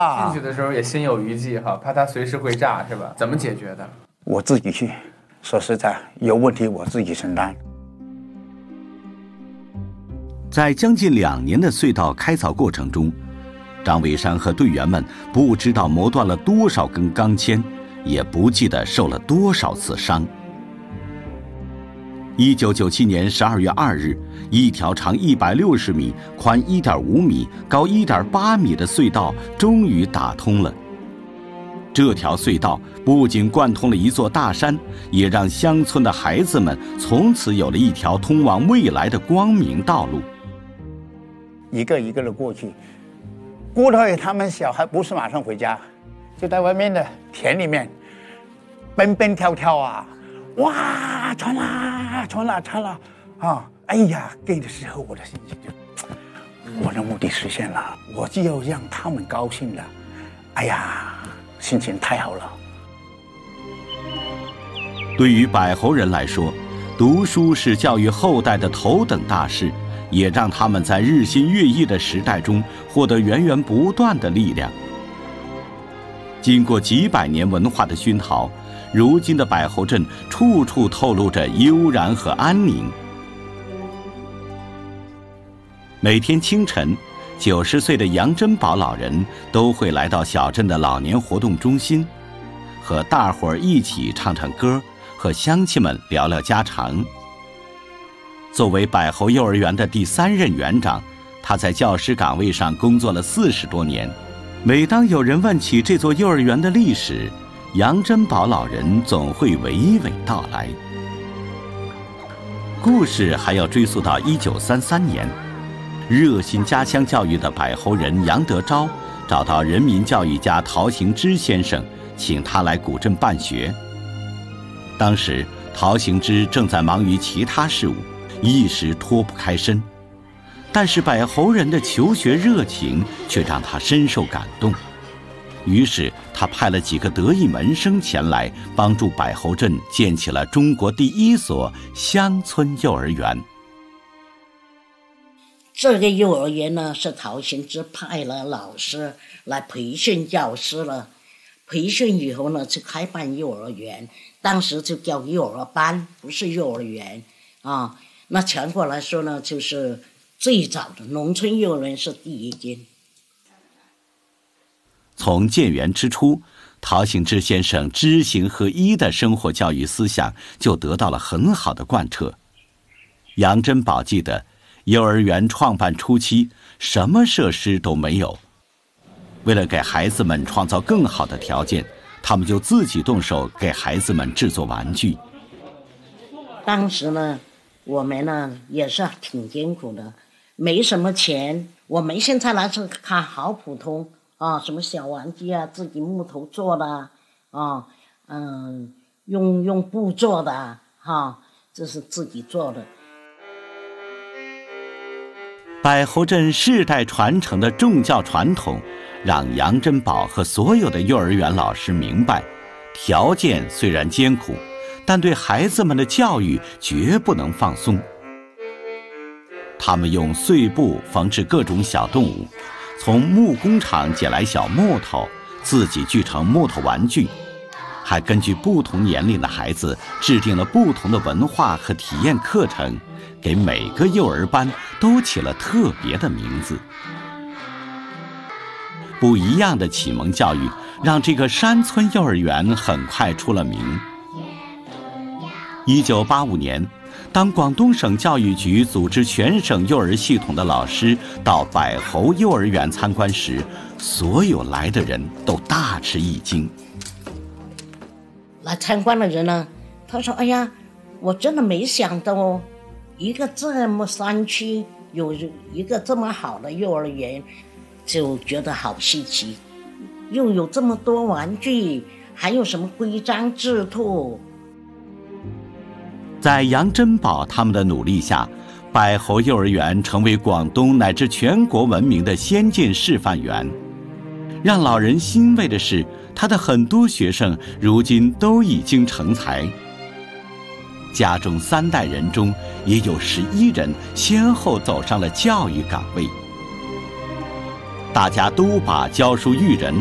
进去的时候也心有余悸哈，怕它随时会炸是吧？怎么解决的？ 我自己去，说实在，有问题我自己承担。 在将近2年的隧道开凿过程中，张伟山和队员们不知道磨断了多少根钢钎，也不记得受了多少次伤。1997年12月2日，一条长160米、宽1.5米、高1.8米的隧道终于打通了。这条隧道不仅贯通了一座大山，也让乡村的孩子们从此有了一条通往未来的光明道路。 一个一个的过去，郭导演他们小孩不是马上回家，就在外面的田里面蹦蹦跳跳啊，哇，穿了啊！哎呀，给的时候我的心情就，我的目的实现了，我就要让他们高兴了，哎呀，心情太好了。 对于柏侯人来说，读书是教育后代的头等大事，也让他们在日新月异的时代中获得源源不断的力量。经过几百年文化的熏陶，如今的柏侯镇处处透露着悠然和安宁。每天清晨，90岁的杨珍宝老人都会来到小镇的老年活动中心，和大伙儿一起唱唱歌，和乡亲们聊聊家常。作为柏侯幼儿园的第3任园长，他在教师岗位上工作了40多年。每当有人问起这座幼儿园的历史，杨珍宝老人总会娓娓道来。故事还要追溯到1933年，热心家乡教育的柏侯人杨德昭找到人民教育家陶行知先生，请他来古镇办学。当时陶行知正在忙于其他事务，一时脱不开身，但是柏侯人的求学热情却让他深受感动。于是他派了几个得意门生前来，帮助柏侯镇建起了中国第1所乡村幼儿园。 这个幼儿园呢，是陶行知派了老师来培训教师了，培训以后呢，就开办幼儿园，当时就叫幼儿班，不是幼儿园啊。那全国来说呢，就是最早的农村幼儿园是第1间。 从建园之初，陶行知先生知行合一的生活教育思想就得到了很好的贯彻。杨珍宝记得，幼儿园创办初期，什么设施都没有。为了给孩子们创造更好的条件，他们就自己动手给孩子们制作玩具。 当时呢，我们呢也是挺艰苦的，没什么钱。我们现在来说看好普通啊，什么小玩具啊，自己木头做的啊，用布做的哈，这是自己做的。 柏侯镇世代传承的重教传统，让杨珍宝和所有的幼儿园老师明白，条件虽然艰苦，但对孩子们的教育绝不能放松。他们用碎布缝制各种小动物，从木工厂捡来小木头，自己锯成木头玩具，还根据不同年龄的孩子制定了不同的文化和体验课程，给每个幼儿班都起了特别的名字。不一样的启蒙教育让这个山村幼儿园很快出了名。1985年，当广东省教育局组织全省幼儿系统的老师到柏侯幼儿园参观时，所有来的人都大吃一惊。 来参观的人呢，他说：“哎呀，我真的没想到哦，一个这么山区有一个这么好的幼儿园，就觉得好稀奇，又有这么多玩具，还有什么规章制度。” 在杨珍宝他们的努力下，柏侯幼儿园成为广东乃至全国闻名的先进示范园。让老人欣慰的是，他的很多学生如今都已经成才。家中3代人中，也有11人先后走上了教育岗位。 大家都把教书育人